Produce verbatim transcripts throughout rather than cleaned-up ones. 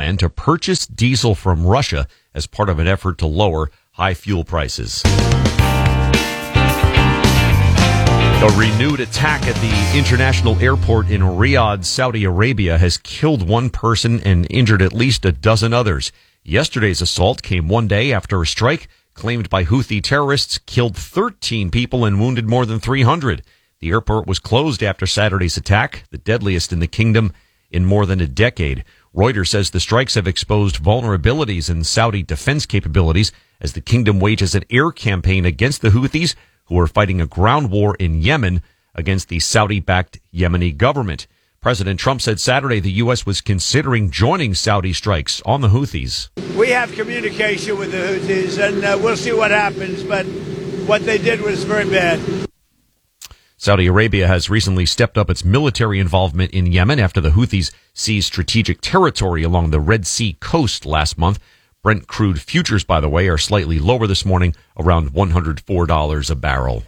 plan to purchase diesel from Russia as part of an effort to lower high fuel prices. A renewed attack at the international airport in Riyadh, Saudi Arabia, has killed one person and injured at least a dozen others. Yesterday's assault came one day after a strike claimed by Houthi terrorists killed thirteen people and wounded more than three hundred. The airport was closed after Saturday's attack, the deadliest in the kingdom in more than a decade. Reuters says the strikes have exposed vulnerabilities in Saudi defense capabilities as the kingdom wages an air campaign against the Houthis, who are fighting a ground war in Yemen against the Saudi-backed Yemeni government. President Trump said Saturday the U S was considering joining Saudi strikes on the Houthis. We have communication with the Houthis, and uh, we'll see what happens, but what they did was very bad. Saudi Arabia has recently stepped up its military involvement in Yemen after the Houthis seized strategic territory along the Red Sea coast last month. Brent crude futures, by the way, are slightly lower this morning, around one hundred four dollars a barrel.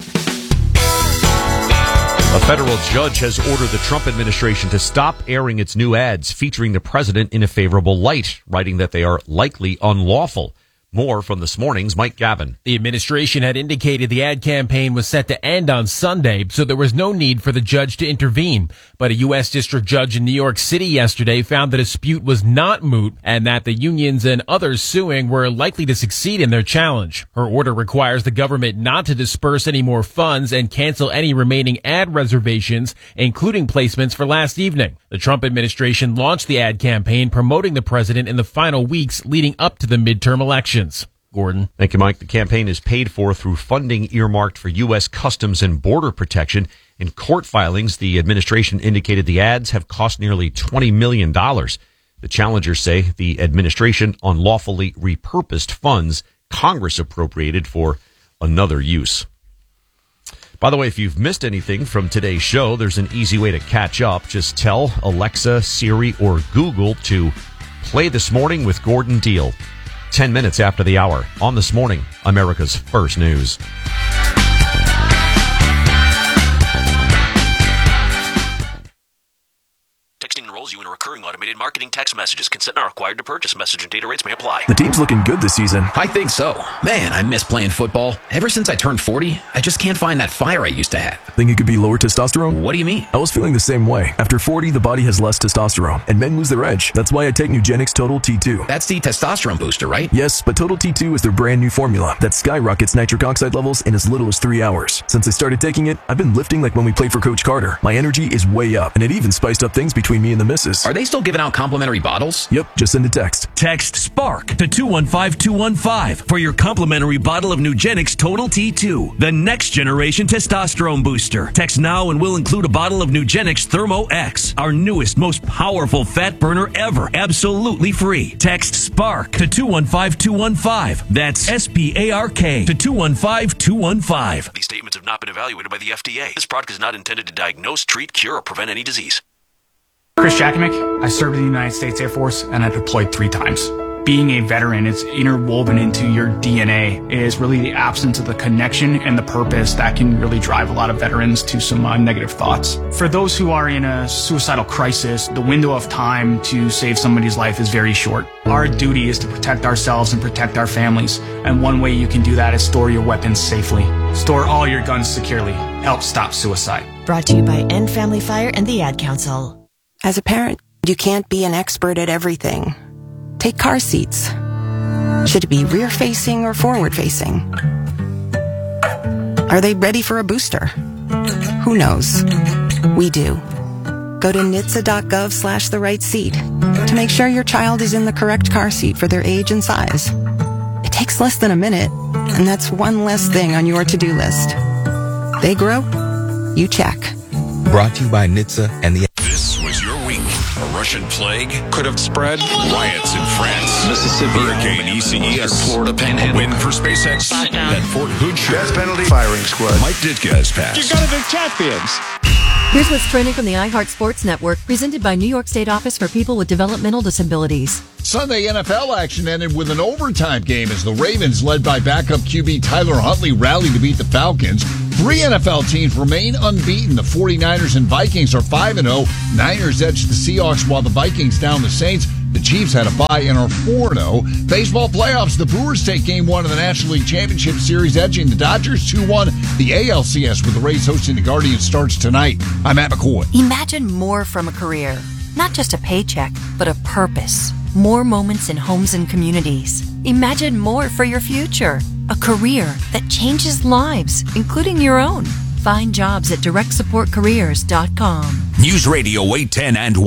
A federal judge has ordered the Trump administration to stop airing its new ads featuring the president in a favorable light, writing that they are likely unlawful. More from this morning's Mike Gavin. The administration had indicated the ad campaign was set to end on Sunday, so there was no need for the judge to intervene. But a U S district judge in New York City yesterday found the dispute was not moot and that the unions and others suing were likely to succeed in their challenge. Her order requires the government not to disperse any more funds and cancel any remaining ad reservations, including placements for last evening. The Trump administration launched the ad campaign promoting the president in the final weeks leading up to the midterm election. Gordon. Thank you, Mike. The campaign is paid for through funding earmarked for U S Customs and Border Protection. In court filings, the administration indicated the ads have cost nearly twenty million dollars. The challengers say the administration unlawfully repurposed funds Congress appropriated for another use. By the way, if you've missed anything from today's show, there's an easy way to catch up. Just tell Alexa, Siri, or Google to play This Morning with Gordon Deal. Ten minutes after the hour on This Morning, America's First News. Texting enrolls you in a recurring automated marketing text messages. Consent not required to purchase. Message and data rates may apply. The team's looking good this season. I think so. Man, I miss playing football. Ever since I turned forty, I just can't find that fire I used to have. Think it could be lower testosterone? What do you mean? I was feeling the same way. After forty, the body has less testosterone, and men lose their edge. That's why I take Nugenix Total T two. That's the testosterone booster, right? Yes, but Total T two is their brand new formula that skyrockets nitric oxide levels in as little as three hours. Since I started taking it, I've been lifting like when we played for Coach Carter. My energy is way up, and it even spiced up things between me and the missus. Are they still giving out complimentary bottles? Yep, just send a text. Text SPARK to two one five two one five for your complimentary bottle of Nugenix Total T two, the next generation testosterone booster. Text now and we'll include a bottle of Nugenix Thermo X, our newest, most powerful fat burner ever, absolutely free. Text SPARK to two one five two one five. That's S P A R K to two one five two one five. These statements have not been evaluated by the F D A. This product is not intended to diagnose, treat, cure, or prevent any disease. Chris Jakimick. I served in the United States Air Force and I deployed three times. Being a veteran, it's interwoven into your D N A. It is really the absence of the connection and the purpose that can really drive a lot of veterans to some uh, negative thoughts. For those who are in a suicidal crisis, the window of time to save somebody's life is very short. Our duty is to protect ourselves and protect our families. And one way you can do that is store your weapons safely. Store all your guns securely. Help stop suicide. Brought to you by End Family Fire and the Ad Council. As a parent, you can't be an expert at everything. Take car seats. Should it be rear-facing or forward-facing? Are they ready for a booster? Who knows? We do. Go to N H T S A dot gov slash the right seat to make sure your child is in the correct car seat for their age and size. It takes less than a minute, and that's one less thing on your to-do list. They grow, you check. Brought to you by N H T S A and the... This was your week. A Russian plague could have spread. Riots in France. Mississippi. Hurricane E C E S. Florida Panhandle. Win for SpaceX. That Fort Hood show. Death penalty firing squad. Mike Ditka has passed. You gotta be champions. Here's what's trending from the iHeart Sports Network, presented by New York State Office for People with Developmental Disabilities. Sunday N F L action ended with an overtime game as the Ravens, led by backup Q B Tyler Huntley, rallied to beat the Falcons. Three N F L teams remain unbeaten. The 49ers and Vikings are five and oh. Niners edged the Seahawks while the Vikings down the Saints. The Chiefs had a bye and are four and oh. Baseball playoffs, the Brewers take game one of the National League Championship Series, edging the Dodgers two one. The A L C S with the Rays hosting the Guardians starts tonight. I'm Matt McCoy. Imagine more from a career. Not just a paycheck, but a purpose. More moments in homes and communities. Imagine more for your future. A career that changes lives, including your own. Find jobs at direct support careers dot com. News Radio eight ten and